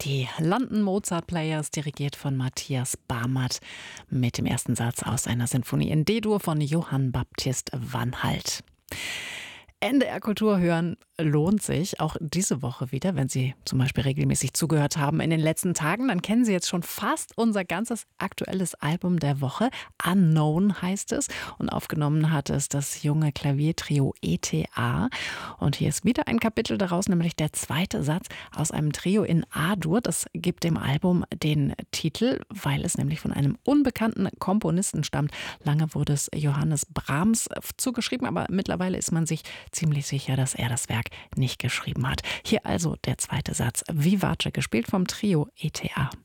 Die London Mozart Players, dirigiert von Matthias Barmert, mit dem ersten Satz aus einer Sinfonie in D-Dur von Johann Baptist Vanhalt. NDR Kultur hören lohnt sich auch diese Woche wieder. Wenn Sie zum Beispiel regelmäßig zugehört haben in den letzten Tagen, dann kennen Sie jetzt schon fast unser ganzes aktuelles Album der Woche. Unknown heißt es, und aufgenommen hat es das junge Klaviertrio ETA. Und hier ist wieder ein Kapitel daraus, nämlich der zweite Satz aus einem Trio in A-Dur. Das gibt dem Album den Titel, weil es nämlich von einem unbekannten Komponisten stammt. Lange wurde es Johannes Brahms zugeschrieben, aber mittlerweile ist man sich ziemlich sicher, dass er das Werk nicht geschrieben hat. Hier also der zweite Satz. Vivace, gespielt vom Trio ETA.